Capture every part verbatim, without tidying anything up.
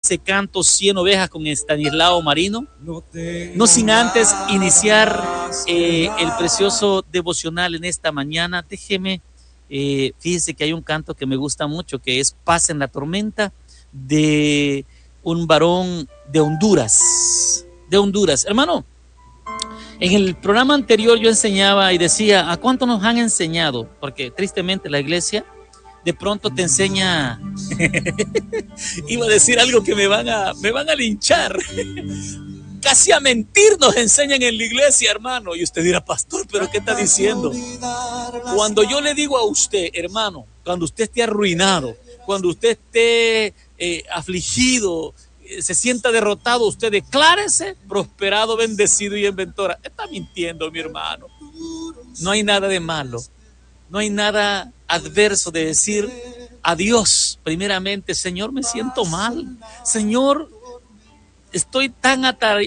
ese canto cien ovejas con Estanislao Marino, no sin antes iniciar eh, el precioso devocional en esta mañana. Déjeme, eh, fíjese que hay un canto que me gusta mucho, que es Paz en la tormenta, de un varón de Honduras, de Honduras. Hermano, en el programa anterior yo enseñaba y decía, ¿a cuánto nos han enseñado? Porque tristemente la iglesia de pronto te enseña, iba a decir algo que me van a, me van a linchar, casi a mentir nos enseñan en la iglesia, hermano. Y usted dirá, pastor, ¿pero qué está diciendo? Cuando yo le digo a usted, hermano, cuando usted esté arruinado, cuando usted esté eh, afligido, se sienta derrotado, usted declárese prosperado, bendecido y inventora. Está mintiendo, mi hermano. No hay nada de malo, no hay nada adverso de decir a Dios primeramente, Señor, me siento mal, Señor, estoy tan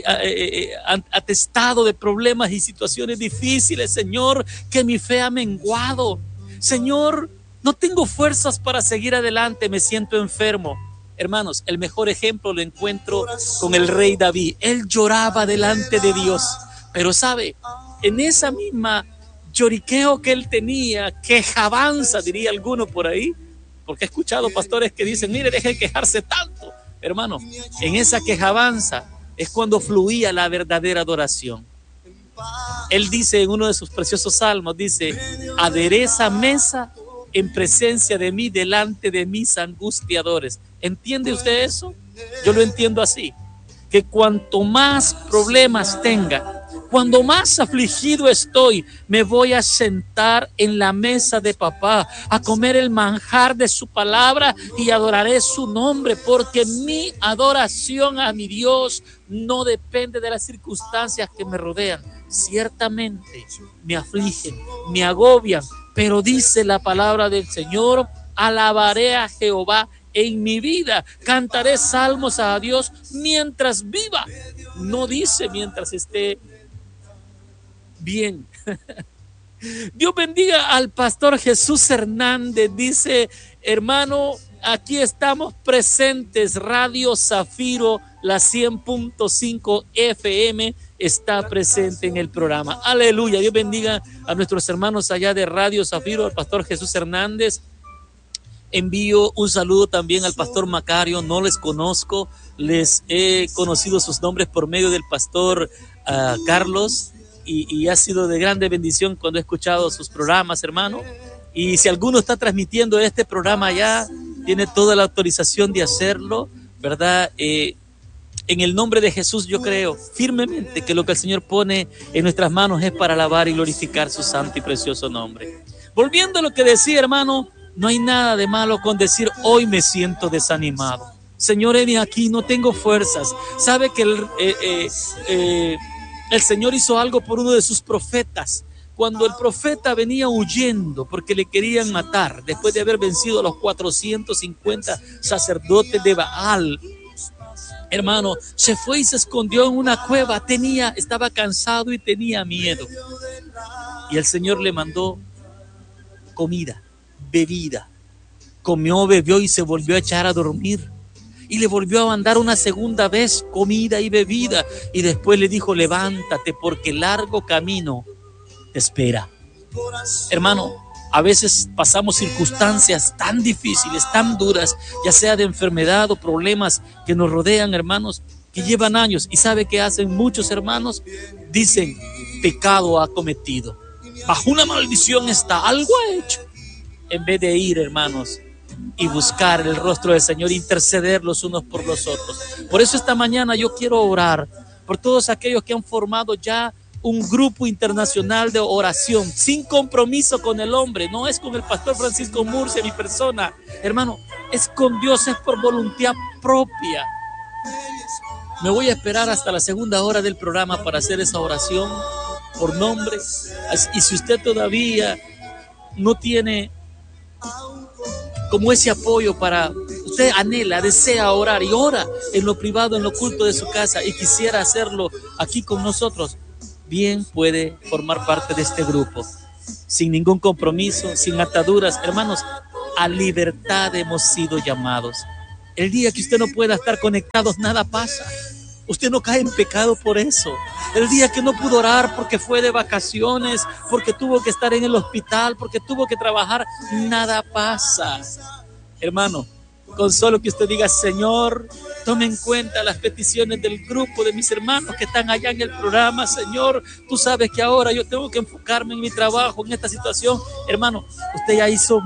atestado de problemas y situaciones difíciles, Señor, que mi fe ha menguado, Señor, no tengo fuerzas para seguir adelante, me siento enfermo. Hermanos, el mejor ejemplo lo encuentro con el rey David. Él lloraba delante de Dios, pero sabe, en esa misma lloriqueo que él tenía, quejabanza, diría alguno por ahí, porque he escuchado pastores que dicen, mire, deje de quejarse tanto. Hermano, en esa quejabanza es cuando fluía la verdadera adoración. Él dice en uno de sus preciosos salmos, dice, adereza mesa en presencia de mí, delante de mis angustiadores. ¿Entiende usted eso? Yo lo entiendo así, que cuanto más problemas tenga, cuando más afligido estoy, me voy a sentar en la mesa de papá, a comer el manjar de su palabra y adoraré su nombre, porque mi adoración a mi Dios no depende de las circunstancias que me rodean. Ciertamente me afligen, me agobian, pero dice la palabra del Señor, alabaré a Jehová en mi vida, cantaré salmos a Dios mientras viva. No dice mientras esté bien. Dios bendiga al pastor Jesús Hernández. Dice, hermano, aquí estamos presentes. Radio Zafiro, la cien punto cinco F M, está presente en el programa. Aleluya. Dios bendiga a nuestros hermanos allá de Radio Zafiro, al pastor Jesús Hernández. Envío un saludo también al pastor Macario. No les conozco, les he conocido sus nombres por medio del pastor uh, Carlos. Y, y ha sido de grande bendición cuando he escuchado sus programas, hermano. Y si alguno está transmitiendo este programa ya, tiene toda la autorización de hacerlo, ¿verdad? Eh, en el nombre de Jesús yo creo firmemente que lo que el Señor pone en nuestras manos es para alabar y glorificar su santo y precioso nombre. Volviendo a lo que decía, hermano, no hay nada de malo con decir, hoy me siento desanimado. Señor, he aquí, no tengo fuerzas. Sabe que el... Eh, eh, eh, El Señor hizo algo por uno de sus profetas. Cuando el profeta venía huyendo porque le querían matar, después de haber vencido a los cuatrocientos cincuenta sacerdotes de Baal, hermano, se fue y se escondió en una cueva. Tenía, estaba cansado y tenía miedo. Y el Señor le mandó comida, bebida. Comió, bebió y se volvió a echar a dormir. Y le volvió a mandar una segunda vez comida y bebida. Y después le dijo, levántate porque largo camino te espera. Hermano, a veces pasamos circunstancias tan difíciles, tan duras, ya sea de enfermedad o problemas que nos rodean, hermanos, que llevan años. ¿Y sabe qué hacen muchos hermanos? Dicen, pecado ha cometido. Bajo una maldición está, algo ha hecho. En vez de ir, hermanos, y buscar el rostro del Señor, interceder los unos por los otros. Por eso esta mañana yo quiero orar por todos aquellos que han formado ya un grupo internacional de oración, sin compromiso con el hombre. No es con el pastor Francisco Murcia, mi persona, hermano, es con Dios, es por voluntad propia. Me voy a esperar hasta la segunda hora del programa para hacer esa oración por nombre. Y si usted todavía no tiene como ese apoyo para, usted anhela, desea orar y ora en lo privado, en lo oculto de su casa y quisiera hacerlo aquí con nosotros, bien puede formar parte de este grupo, sin ningún compromiso, sin ataduras. Hermanos, a libertad hemos sido llamados. El día que usted no pueda estar conectado, nada pasa. Usted no cae en pecado por eso. El día que no pudo orar porque fue de vacaciones, porque tuvo que estar en el hospital, porque tuvo que trabajar, nada pasa. Hermano, con solo que usted diga, Señor, tome en cuenta las peticiones del grupo de mis hermanos que están allá en el programa. Señor, tú sabes que ahora yo tengo que enfocarme en mi trabajo, en esta situación. Hermano, usted ya hizo